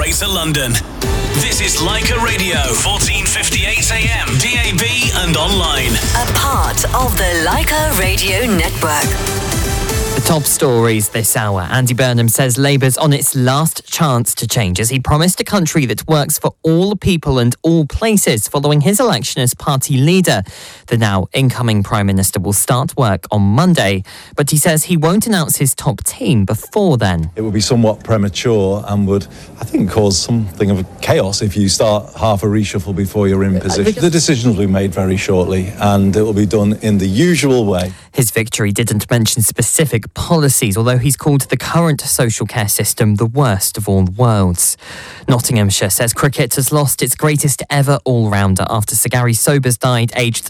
Greater London. This is Leica Radio, 1458 AM, DAB and online. A part of the Leica Radio Network. The top stories this hour. Andy Burnham says Labour's on its last chance to change as he promised a country that works for all people and all places following his election as party leader. The now incoming Prime Minister will start work on Monday, but he says he won't announce his top team before then. It would be somewhat premature and would, I think, cause something of a chaos if you start half a reshuffle before you're in position. The decisions will be made very shortly and it will be done in the usual way. His victory didn't mention specific policies, although he's called the current social care system the worst of all worlds. Nottinghamshire says cricket has lost its greatest ever all-rounder after Sir Gary Sobers died aged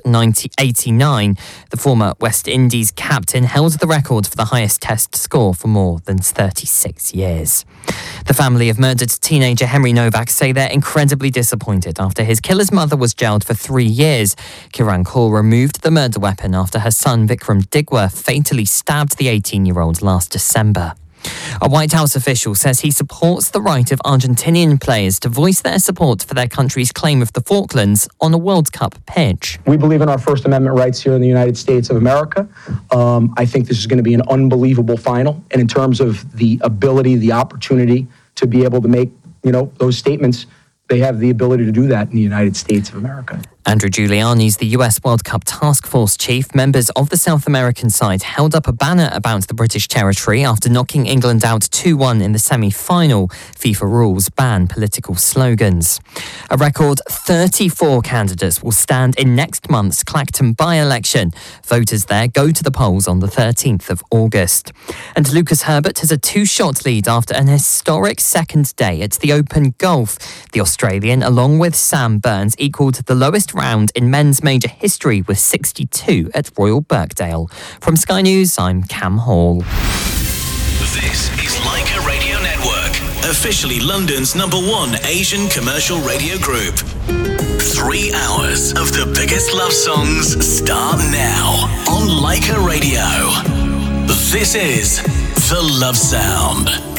89. The former West Indies captain held the record for the highest test score for more than 36 years. The family of murdered teenager Henry Novak say they're incredibly disappointed after his killer's mother was jailed for 3 years. Kiran Kaur removed the murder weapon after her son Vikram Digworth fatally stabbed the 18-year-old last December. A White House official says he supports the right of Argentinian players to voice their support for their country's claim of the Falklands on a World Cup pitch. We believe in our First Amendment rights here in the United States of America. I think this is going to be an unbelievable final. And in terms of the ability, the opportunity to be able to make, those statements, they have the ability to do that in the United States of America. Andrew Giuliani's the US World Cup Task Force chief. Members of the South American side held up a banner about the British territory after knocking England out 2-1 in the semi-final. FIFA rules ban political slogans. A record 34 candidates will stand in next month's Clacton by-election. Voters there go to the polls on the 13th of August. And Lucas Herbert has a 2-shot lead after an historic second day at the Open Golf. The Australian, along with Sam Burns, equalled the lowest round in men's major history with 62 at Royal Birkdale. From Sky News, I'm Cam Hall. This is Leica Radio Network, officially London's #1 Asian commercial radio group. 3 hours of the biggest love songs start now on Leica Radio. This is The Love Sound.